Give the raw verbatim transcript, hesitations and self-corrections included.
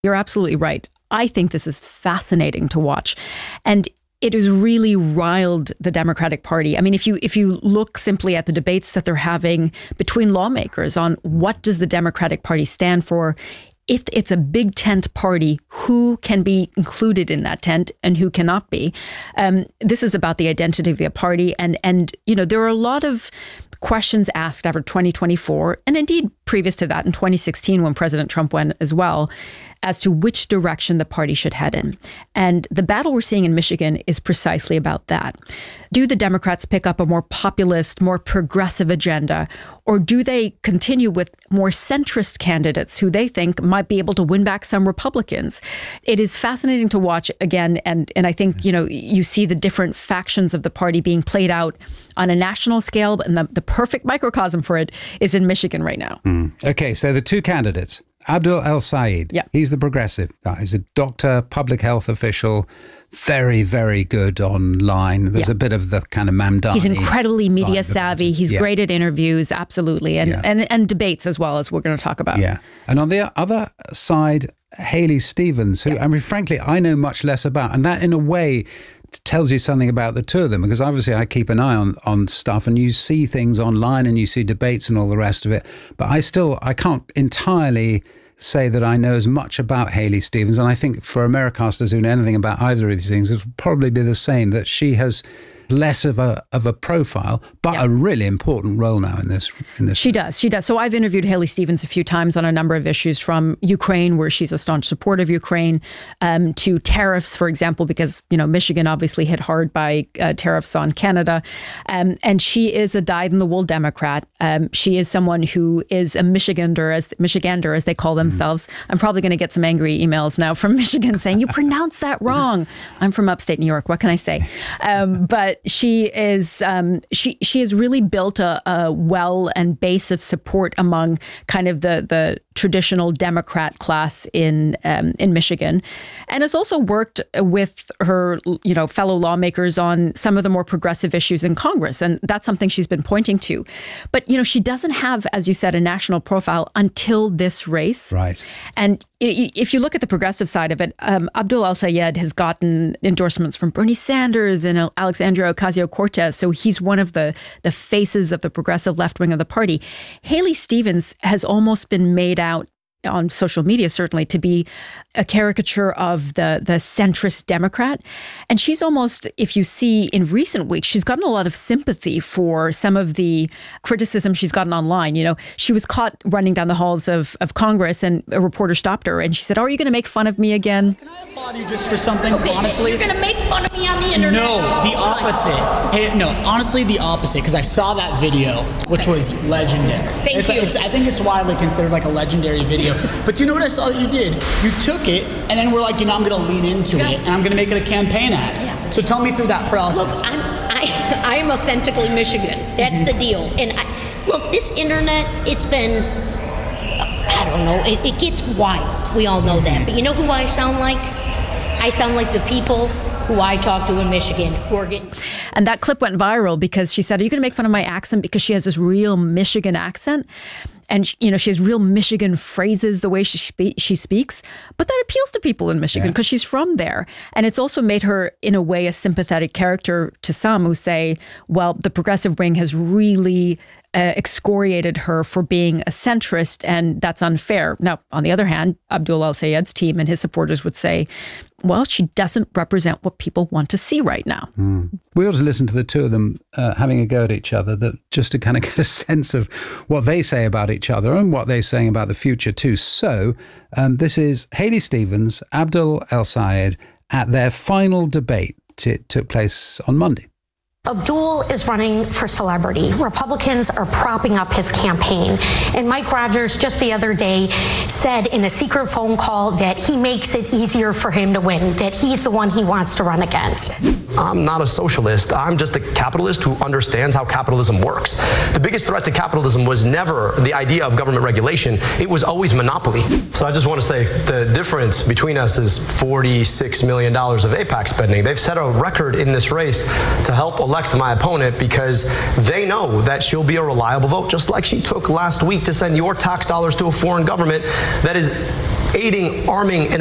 You're absolutely right. I think this is fascinating to watch. And it has really riled the Democratic Party. I mean, if you if you look simply at the debates that they're having between lawmakers on what does the Democratic Party stand for, if it's a big tent party, who can be included in that tent and who cannot be? Um, this is about the identity of the party. And, and, you know, there are a lot of questions asked after twenty twenty-four, and indeed previous to that in twenty sixteen when President Trump went as well, as to which direction the party should head in. And the battle we're seeing in Michigan is precisely about that. Do the Democrats pick up a more populist, more progressive agenda, or do they continue with more centrist candidates who they think might be able to win back some Republicans? It is fascinating to watch again, and and I think, you know, you see the different factions of the party being played out on a national scale, and the, the perfect microcosm for it is in Michigan right now. Mm. Okay, so the two candidates. Abdul El-Sayed, yeah. He's the progressive guy. He's a doctor, public health official, very, very good online. There's yeah. a bit of the kind of Mamdani. He's incredibly media savvy. He's yeah. great at interviews, absolutely, and, yeah. and and debates as well, as we're going to talk about. Yeah, and on the other side, Haley Stevens, who, yeah. I mean, frankly, I know much less about, and that in a way tells you something about the two of them, because obviously I keep an eye on, on stuff and you see things online and you see debates and all the rest of it. But I still, I can't entirely say that I know as much about Haley Stevens. And I think for Americasters who know anything about either of these things, it would probably be the same, that she has less of a of a profile, but yep. a really important role now in this. In this. She does. She does. So I've interviewed Haley Stevens a few times on a number of issues, from Ukraine, where she's a staunch supporter of Ukraine, um, to tariffs, for example, because, you know, Michigan obviously hit hard by uh, tariffs on Canada. Um, and she is a dyed-in-the-wool Democrat. Um, she is someone who is a Michigander, as Michigander, as they call themselves. Mm. I'm probably going to get some angry emails now from Michigan saying, you pronounced that wrong. I'm from upstate New York. What can I say? Um, but she is um, she she has really built a, a well and base of support among kind of the the traditional Democrat class in um, in Michigan, and has also worked with her you know fellow lawmakers on some of the more progressive issues in Congress, and that's something she's been pointing to. But you know she doesn't have, as you said, a national profile until this race. Right. And if you look at the progressive side of it, um, Abdul El-Sayed has gotten endorsements from Bernie Sanders and Alexandria Ocasio-Cortez, so he's one of the the faces of the progressive left wing of the party. Haley Stevens has almost been made out on social media, certainly, to be a caricature of the the centrist Democrat. And she's almost, if you see in recent weeks, she's gotten a lot of sympathy for some of the criticism she's gotten online. You know, she was caught running down the halls of, of Congress, and a reporter stopped her and she said, "Oh, are you going to make fun of me again?" Can I applaud you just for something, okay, honestly? You're going to make fun of me on the internet? No, the opposite. Hey, no, honestly, the opposite, because I saw that video, which was legendary. Thank it's you. Like, it's, I think it's widely considered like a legendary video. But do you know what I saw that you did? You took it, and then we're like, you know, I'm going to lean into yeah. it, and I'm going to make it a campaign ad. Yeah. So tell me through that process. Look, I'm, I, I am authentically Michigan. That's mm-hmm. the deal. And I, look, this internet, it's been, I don't know, it, it gets wild. We all know that. But you know who I sound like? I sound like the people who I talk to in Michigan who are getting... And that clip went viral because she said, "Are you going to make fun of my accent?" Because she has this real Michigan accent. And, you know, she has real Michigan phrases, the way she spe- she speaks. But that appeals to people in Michigan because yeah. she's from there. And it's also made her, in a way, a sympathetic character to some who say, well, the progressive wing has really uh, excoriated her for being a centrist, and that's unfair. Now, on the other hand, Abdul El-Sayed's team and his supporters would say, well, she doesn't represent what people want to see right now. Mm. We ought to listen to the two of them uh, having a go at each other, that just to kind of get a sense of what they say about each other and what they're saying about the future too. So um, this is Haley Stevens, Abdul El-Sayed at their final debate. It took place on Monday. Abdul is running for celebrity. Republicans are propping up his campaign. And Mike Rogers just the other day said in a secret phone call that he makes it easier for him to win, that he's the one he wants to run against. I'm not a socialist. I'm just a capitalist who understands how capitalism works. The biggest threat to capitalism was never the idea of government regulation. It was always monopoly. So I just want to say the difference between us is forty-six million dollars of AIPAC spending. They've set a record in this race to help elect my opponent because they know that she'll be a reliable vote, just like she took last week to send your tax dollars to a foreign government that is aiding, arming, and